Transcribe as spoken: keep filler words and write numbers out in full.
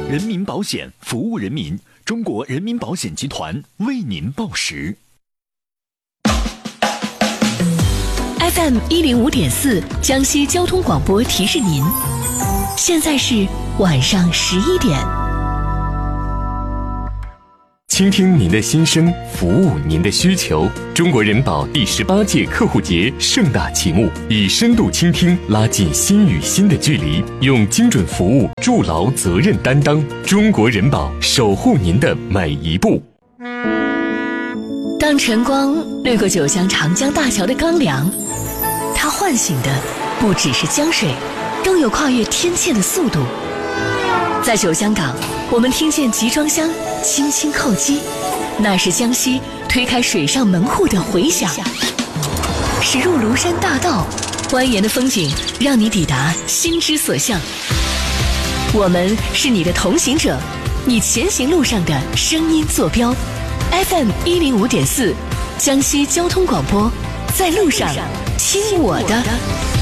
人民保险服务人民，中国人民保险集团为您报时。 F M 一零五点四，江西交通广播提示您，现在是晚上十一点。 倾听您的心声，服务您的需求。中国人保第十八届客户节盛大启幕，以深度倾听拉近心与心的距离，用精准服务筑牢责任担当。中国人保守护您的每一步。 当晨光掠过九江长江大桥的钢梁，它唤醒的不只是江水，更有跨越天堑的速度。在九江港，我们听见集装箱轻轻叩击，那是江西推开水上门户的回响。驶入庐山大道，蜿蜒的风景让你抵达心之所向。我们是你的同行者，你前行路上的声音坐标。F M 一零五点四，江西交通广播，在路上听我的。